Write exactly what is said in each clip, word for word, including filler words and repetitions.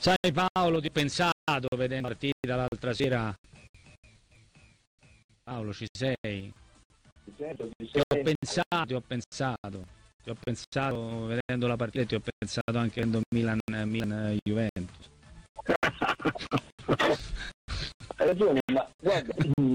Sai Paolo, ti ho pensato vedendo la partita l'altra sera. Paolo, ci sei? Ti sento, ti Ti ho sento. pensato, ti ho pensato. Ti ho pensato vedendo la partita, ti ho pensato anche vedendo Milan, Milan Juventus. Hai ragione, ma guarda,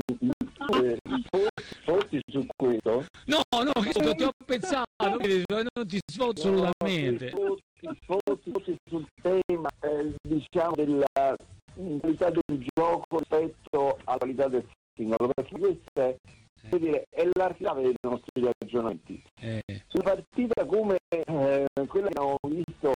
eh, forti su questo. No, no, che ti ho pensato, non ti sfotto assolutamente. Forti sul tema, eh, diciamo, della qualità del gioco rispetto alla qualità del singolo, perché questa è, per dire, è la chiave dei nostri ragionamenti. Eh. Su partita come eh, quella che abbiamo visto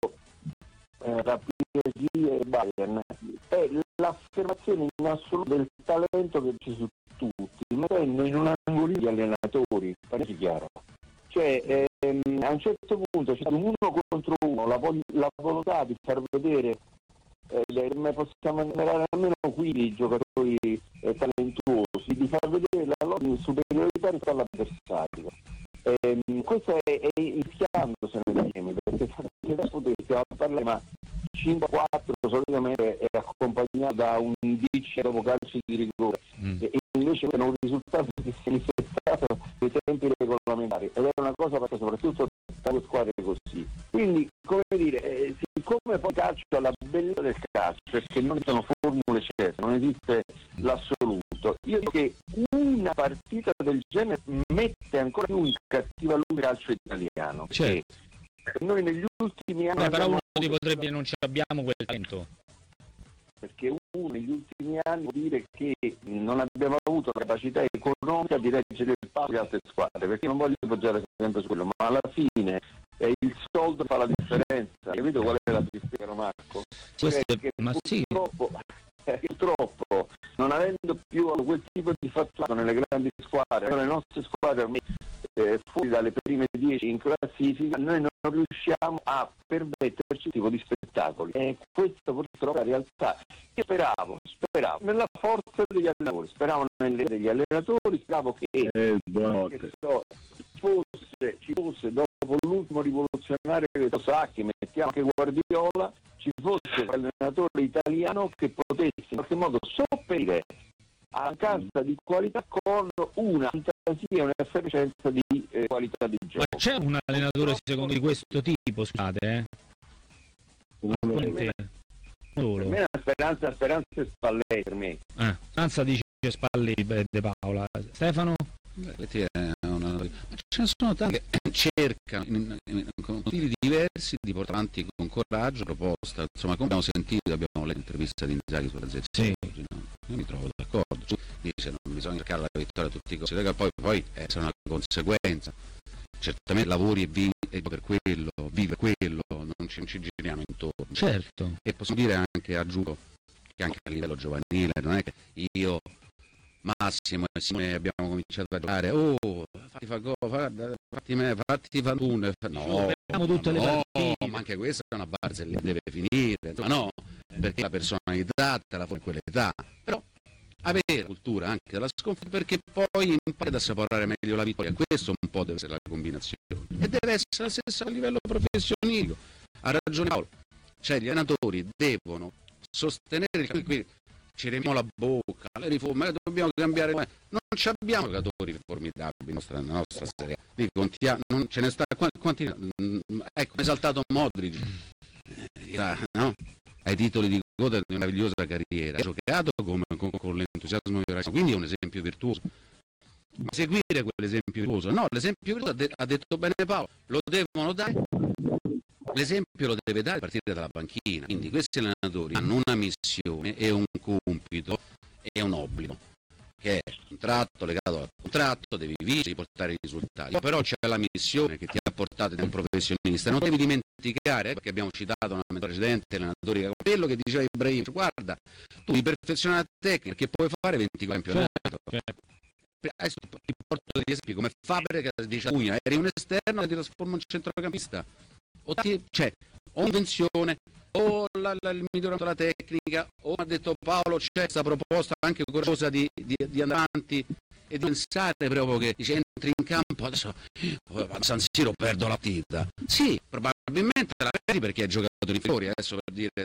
eh, tra P S G e Bayern è l'affermazione in assoluto del talento che c'è su tutti, mettendo in un angolino gli allenatori, parliamoci chiaro. Cioè ehm, a un certo punto c'è stato un uno contro uno, la, vo- la volontà di far vedere eh, come possiamo enumerare almeno quindici giocatori eh, talentuosi, di far vedere la loro superiorità rispetto all'avversario. Eh, questo è, è rischiandosene insieme, perché stiamo a parlare, ma cinque a quattro solitamente è accompagnato da un dieci dopo calci di rigore, mm. e invece è un risultato che si è manifestato nei tempi regolamentari, ed è una cosa perché soprattutto tra squadre così. Quindi, come dire, eh, siccome poi il calcio ha la bellezza del calcio, perché non sono formule certe, non esiste l'assoluto, io dico che una partita del genere mette ancora più in cattiva luce il calcio italiano. Certo. Noi negli ultimi anni... Eh, però uno ti potrebbe dire non ci abbiamo quel talento. Perché uno negli ultimi anni vuol dire che non abbiamo avuto la capacità economica di reggere il passo di altre squadre, perché non voglio poggiare sempre su quello, ma alla fine eh, il soldo fa la differenza. Capito qual è la tristezza, Marco? Questo è, che ma purtroppo, sì. eh, purtroppo non avendo più quel tipo di fatturato nelle grandi squadre, le nostre squadre ormai eh, fuori dalle prime dieci in classifica, noi non riusciamo a permetterci tipo di spettacoli, e questo purtroppo è la realtà. Io speravo, speravo nella forza degli allenatori, speravo nelle degli allenatori, speravo che, eh, che so, fosse, ci fosse dopo l'ultimo rivoluzionario che Sacchi, mettiamo anche Guardiola, ci fosse un allenatore italiano che potesse in qualche modo sopperire a mancanza di qualità con una fantasia, un'effervescenza di eh, qualità di gioco. Ma c'è un allenatore secondo di questo tipo, scusate, eh? Per me la speranza, speranza è Spalletti per me. Eh, Speranza dice Spalletti, De Paola. Stefano? È una... Ma ce ne sono tanti che cercano in, in, con motivi diversi di portare avanti con coraggio proposta. Insomma, come abbiamo sentito, abbiamo letto l'intervista di Inzaghi sulla Z. Sì. No? Io mi trovo d'accordo. Dice non bisogna cercare la vittoria a tutti i costi, poi, poi è una conseguenza. Certamente lavori e vivi per quello, vive quello, non ci, non ci giriamo intorno. Certo. E posso dire anche, aggiungo, che anche a livello giovanile, non è che io, Massimo e Simone abbiamo cominciato a giocare, oh, fatti fa gol, fatti me, fatti fa uno, no, no, tutte le no, partite. ma anche questa è una barzelletta, deve finire, insomma, no, perché la personalità te la fa in quell'età, però avere cultura anche della sconfitta, perché poi impari ad assaporare meglio la vittoria. Questo un po' deve essere la combinazione, e deve essere la stessa a livello professionistico. Ha ragione Paolo, cioè gli allenatori devono sostenere il... qui ci riempiamo la bocca, le riforme, dobbiamo cambiare, non ci abbiamo giocatori formidabili nella nostra serie, contiamo, non ce ne sta quanti, ecco, esaltato Modric, no? Ai titoli di coda di una meravigliosa carriera, ha giocato come, con, con l'entusiasmo di ragazzi, quindi è un esempio virtuoso. Ma seguire quell'esempio virtuoso, no, l'esempio virtuoso ha, de- ha detto bene Paolo, lo devono dare, l'esempio lo deve dare a partire dalla panchina, quindi questi allenatori hanno una missione e un compito e un obbligo, che è un contratto legato al contratto, devi vincere, portare i risultati, però c'è la missione che ti ha portato da un professionista, non devi dimenticare, eh, perché abbiamo citato una mezza precedente allenatori, quello che diceva Ibrahim, guarda, tu devi perfezionare la tecnica, che puoi fare venti campionati. Adesso ti porto degli esempi come Fabregas che dice Pugna, eri un esterno che ti trasforma in centrocampista, o ti, cioè, o invenzione, o la, la, il miglioramento della tecnica, o ha detto Paolo c'è questa proposta anche coraggiosa di, di, di andare avanti e di pensare proprio che dice, entri in campo adesso a San Siro perdo la partita. Sì, probabilmente la perdi perché hai giocato di fuori, adesso per dire